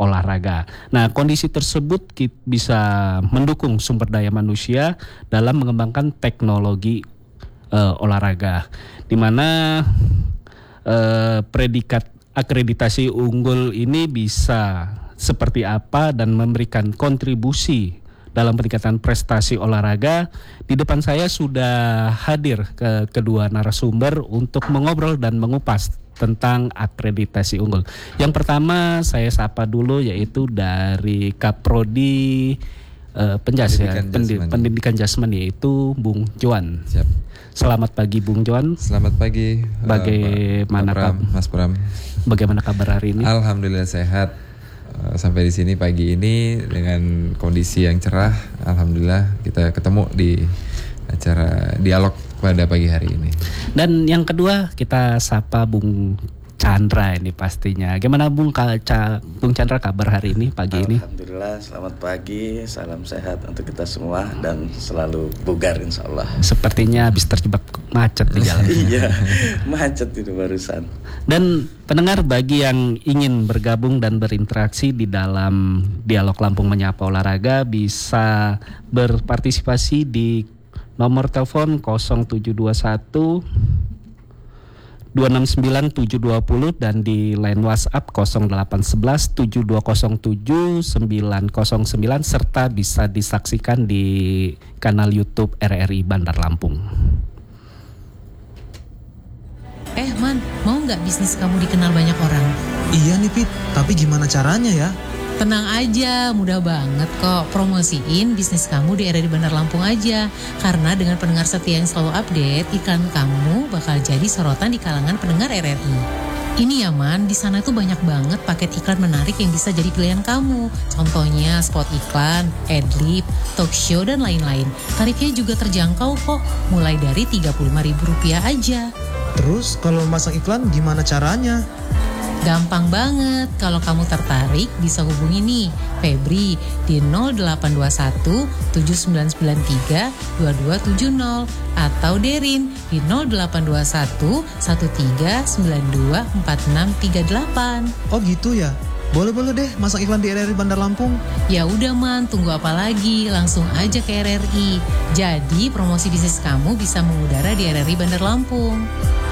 olahraga. Nah, kondisi tersebut bisa mendukung sumber daya manusia dalam mengembangkan teknologi olahraga, di mana predikat akreditasi unggul ini bisa seperti apa dan memberikan kontribusi dalam peningkatan prestasi olahraga. Di depan saya sudah hadir kedua narasumber untuk mengobrol dan mengupas tentang akreditasi unggul. Yang pertama saya sapa dulu, yaitu dari Kaprodi Pendidikan Jasmani, yaitu Bung Joan. Siap. Selamat pagi Bung Joan. Selamat pagi. Bagaimana Mas Pram? Bagaimana kabar hari ini? Alhamdulillah sehat. Sampai di sini pagi ini dengan kondisi yang cerah. Alhamdulillah kita ketemu di acara dialog pada pagi hari ini. Dan yang kedua kita sapa Bung Chandra ini pastinya. Gimana Bung Chandra kabar hari ini pagi ini? Alhamdulillah, selamat pagi, salam sehat untuk kita semua dan selalu bugar insya Allah. Sepertinya habis terjebak macet di jalan. Iya, macet itu barusan. Dan pendengar, bagi yang ingin bergabung dan berinteraksi di dalam Dialog Lampung Menyapa Olahraga, bisa berpartisipasi di nomor telepon 0721 269-720 dan di line WhatsApp 0811-7207-909 serta bisa disaksikan di kanal YouTube RRI Bandar Lampung. Man, mau nggak bisnis kamu dikenal banyak orang? Iya nih Pit, tapi gimana caranya ya? Tenang aja, mudah banget kok. Promosiin bisnis kamu di RRI Bandar Lampung aja. Karena dengan pendengar setia yang selalu update, iklan kamu bakal jadi sorotan di kalangan pendengar RRI. Ini ya Man, di sana tuh banyak banget paket iklan menarik yang bisa jadi pilihan kamu. Contohnya spot iklan, adlib, talk show, dan lain-lain. Tarifnya juga terjangkau kok, mulai dari Rp35.000 aja. Terus kalau masang iklan gimana caranya? Gampang banget, kalau kamu tertarik bisa hubungi nih Febri di 0821 7993 2270 atau Derin di 0821 1392 4638. Oh gitu ya? Boleh deh masang iklan di RRI Bandar Lampung. Ya udah Man, tunggu apa lagi? Langsung aja ke RRI. Jadi promosi bisnis kamu bisa mengudara di RRI Bandar Lampung.